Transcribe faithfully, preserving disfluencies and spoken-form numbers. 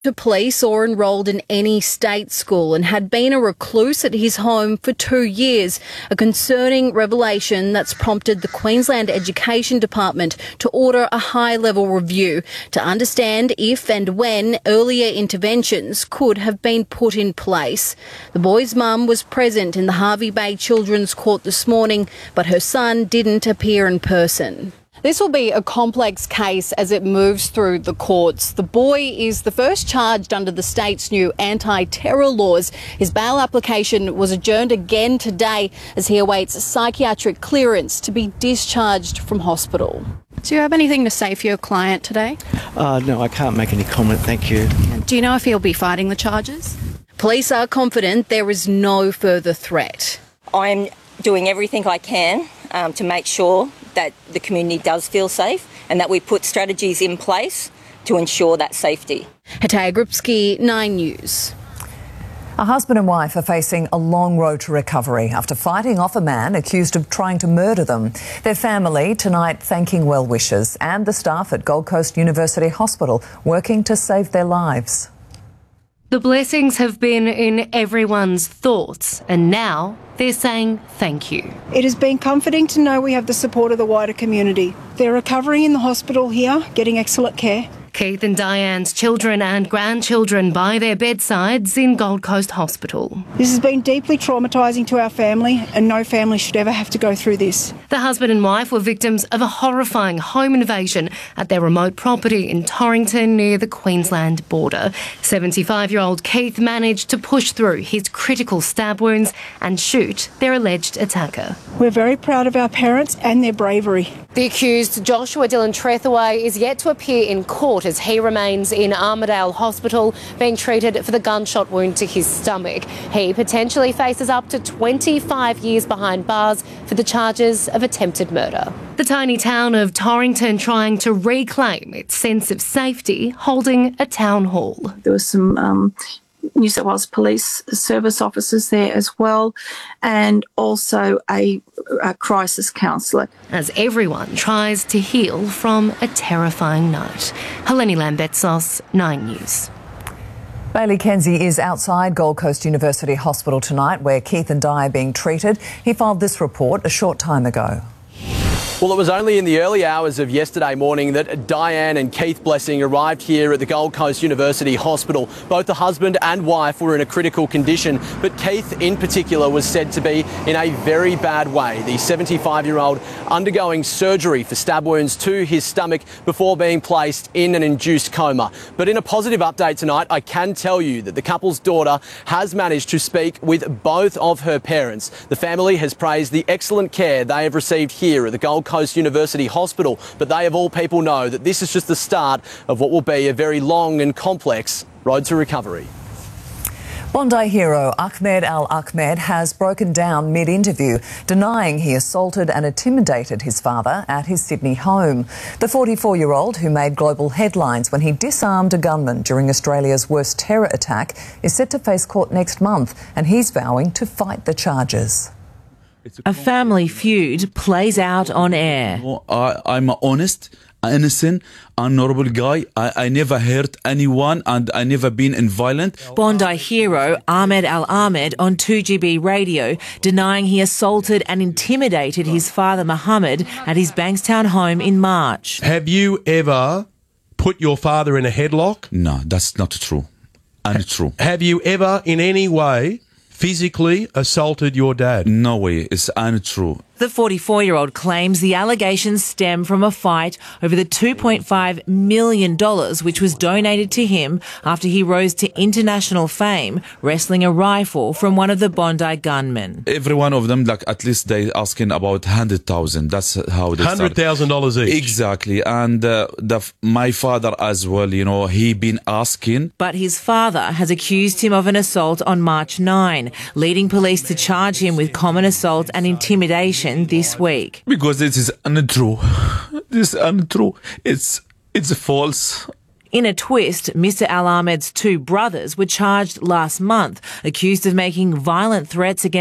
to police or enrolled in any state school and had been a recluse at his home for two years, a concerning revelation that's prompted the Queensland Education Department to order a high-level review to understand if and when earlier interventions could have been put in place. The boy's mum was present in the Hervey Bay Children's Court this morning, but her son didn't appear in person. This will be a complex case as it moves through the courts. The boy is the first charged under the state's new anti-terror laws. His bail application was adjourned again today as he awaits psychiatric clearance to be discharged from hospital. Do you have anything to say for your client today? Uh, no, I can't make any comment, thank you. Do you know if he'll be fighting the charges? Police are confident there is no further threat. I'm doing everything I can um, to make sure that the community does feel safe and that we put strategies in place to ensure that safety. Hataya Grubski, Nine News. A husband and wife are facing a long road to recovery after fighting off a man accused of trying to murder them. Their family tonight thanking well wishers and the staff at Gold Coast University Hospital working to save their lives. The blessings have been in everyone's thoughts, and now they're saying thank you. It has been comforting to know we have the support of the wider community. They're recovering in the hospital here, getting excellent care. Keith and Diane's children and grandchildren by their bedsides in Gold Coast Hospital. This has been deeply traumatising to our family, and no family should ever have to go through this. The husband and wife were victims of a horrifying home invasion at their remote property in Torrington near the Queensland border. seventy-five-year-old Keith managed to push through his critical stab wounds and shoot their alleged attacker. We're very proud of our parents and their bravery. The accused, Joshua Dylan Trethaway, is yet to appear in court as he remains in Armidale Hospital being treated for the gunshot wound to his stomach. He potentially faces up to twenty-five years behind bars for the charges of attempted murder. The tiny town of Torrington trying to reclaim its sense of safety, holding a town hall. There was some um, New South Wales Police Service officers there as well, and also a, a crisis counsellor. As everyone tries to heal from a terrifying night. Helene Lambetsos, Nine News. Bailey Kenzie is outside Gold Coast University Hospital tonight where Keith and Di are being treated. He filed this report a short time ago. Well, it was only in the early hours of yesterday morning that Diane and Keith Blessing arrived here at the Gold Coast University Hospital. Both the husband and wife were in a critical condition, but Keith in particular was said to be in a very bad way. The seventy-five-year-old undergoing surgery for stab wounds to his stomach before being placed in an induced coma. But in a positive update tonight, I can tell you that the couple's daughter has managed to speak with both of her parents. The family has praised the excellent care they have received here at the Gold Coast Coast University Hospital, but they of all people know that this is just the start of what will be a very long and complex road to recovery. Bondi hero Ahmed Al Ahmed has broken down mid-interview, denying he assaulted and intimidated his father at his Sydney home. The forty-four-year-old, who made global headlines when he disarmed a gunman during Australia's worst terror attack, is set to face court next month, and he's vowing to fight the charges. A family feud plays out on air. I, I'm an honest, innocent, honourable guy. I, I never hurt anyone and I never been in violent. Bondi hero Ahmed Al Ahmed on two G B radio denying he assaulted and intimidated his father Mohammed at his Bankstown home in March. Have you ever put your father in a headlock? No, that's not true. Untrue. Have you ever in any way physically assaulted your dad? No way, it's untrue. The forty-four-year-old claims the allegations stem from a fight over the two point five million dollars which was donated to him after he rose to international fame wrestling a rifle from one of the Bondi gunmen. Every one of them, like at least they asking about one hundred thousand dollars. That's how they one hundred thousand dollars each? Exactly. And uh, the, my father as well, you know, he been asking. But his father has accused him of an assault on March ninth, leading police to charge him with common assault and intimidation this week. Because this is untrue. This is untrue. It's, it's false. In a twist, Mister Al Ahmed's two brothers were charged last month, accused of making violent threats against